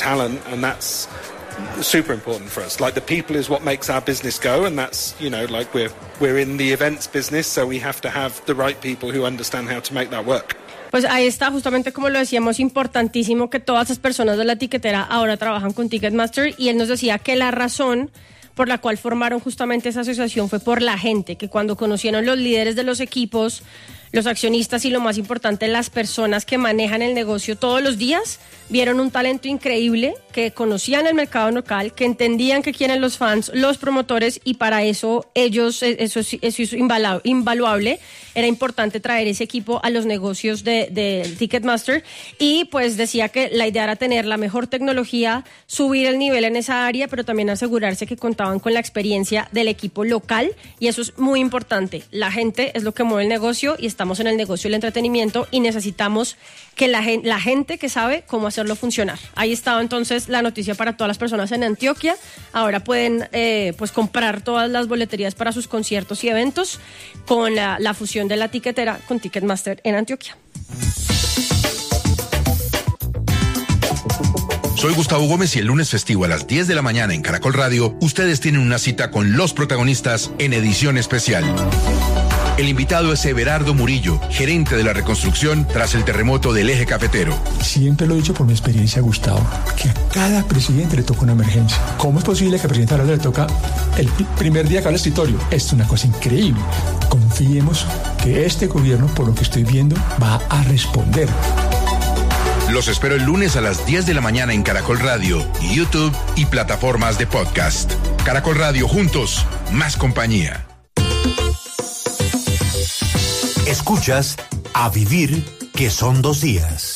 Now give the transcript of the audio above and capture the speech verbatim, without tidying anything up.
talent, and that's super important for us. Like, the people is what makes our business go, and that's, you know, like we're we're in the events business, so we have to have the right people who understand how to make that work. Pues ahí está, justamente como lo decíamos, importantísimo que todas las personas de la tiquetera ahora trabajan con Ticketmaster, y él nos decía que la razón por la cual formaron justamente esa asociación fue por la gente, que cuando conocieron los líderes de los equipos, los accionistas y lo más importante, las personas que manejan el negocio todos los días, vieron un talento increíble, que conocían el mercado local, que entendían que quieren los fans, los promotores, y para eso ellos, eso, eso es invaluable, era importante traer ese equipo a los negocios de, de Ticketmaster, y pues decía que la idea era tener la mejor tecnología, subir el nivel en esa área, pero también asegurarse que contaban con la experiencia del equipo local, y eso es muy importante. La gente es lo que mueve el negocio, y estamos en el negocio del entretenimiento y necesitamos que la, la gente que sabe cómo hacerlo funcionar. Ahí estaba entonces la noticia para todas las personas en Antioquia. Ahora pueden eh, pues comprar todas las boleterías para sus conciertos y eventos con la, la fusión de la tiquetera con Ticketmaster en Antioquia. Soy Gustavo Gómez y el lunes festivo a las diez de la mañana en Caracol Radio, ustedes tienen una cita con los protagonistas en edición especial. El invitado es Everardo Murillo, gerente de la reconstrucción tras el terremoto del Eje Cafetero. Siempre lo he dicho por mi experiencia, Gustavo, que a cada presidente le toca una emergencia. ¿Cómo es posible que al presidente ahora le toca el primer día que va al escritorio? Esto es una cosa increíble. Confiemos que este gobierno, por lo que estoy viendo, va a responder. Los espero el lunes a las diez de la mañana en Caracol Radio, YouTube y plataformas de podcast. Caracol Radio, juntos, más compañía. Escuchas A Vivir, que son dos días.